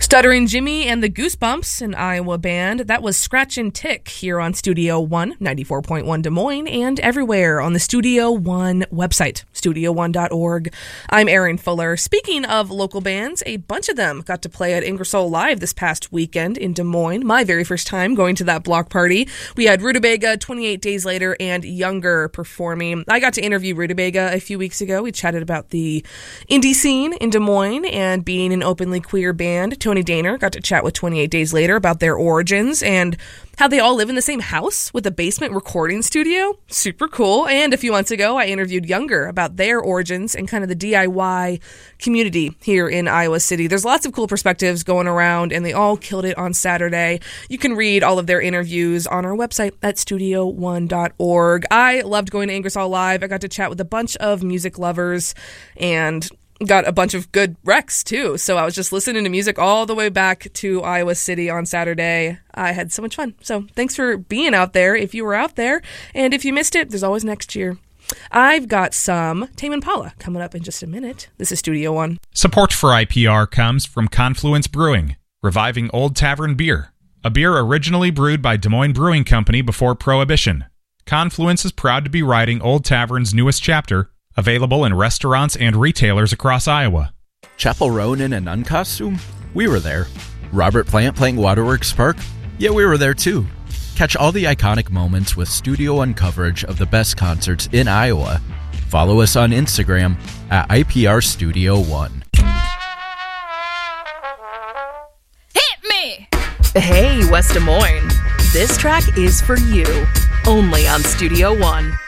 Stuttering Jimmy and the Goosebumps, an Iowa band. That was Scratch and Tick here on Studio One, 94.1 Des Moines, and everywhere on the Studio One website, studio1.org. I'm Erin Fuller. Speaking of local bands, a bunch of them got to play at Ingersoll Live this past weekend in Des Moines. My very first time going to that block party. We had Rutabaga, 28 Days Later, and Younger performing. I got to interview Rutabaga a few weeks ago. We chatted about the indie scene in Des Moines and being an openly queer band. Tony Daner got to chat with 28 Days Later about their origins and how they all live in the same house with a basement recording studio. Super cool. And a few months ago, I interviewed Younger about their origins and kind of the DIY community here in Iowa City. There's lots of cool perspectives going around, and they all killed it on Saturday. You can read all of their interviews on our website at studio1.org. I loved going to Ingersoll Live. I got to chat with a bunch of music lovers and got a bunch of good recs too. So I was just listening to music all the way back to Iowa City on Saturday. I had so much fun. So thanks for being out there if you were out there. And if you missed it, there's always next year. I've got some Tame Impala coming up in just a minute. This is Studio One. Support for IPR comes from Confluence Brewing, reviving Old Tavern beer, a beer originally brewed by Des Moines Brewing Company before Prohibition. Confluence is proud to be writing Old Tavern's newest chapter, available in restaurants and retailers across Iowa. Chapel Roan in a nun costume? We were there. Robert Plant playing Waterworks Park? Yeah, we were there too. Catch all the iconic moments with Studio One coverage of the best concerts in Iowa. Follow us on Instagram at IPR Studio One. Hit me! Hey, West Des Moines. This track is for you. Only on Studio One.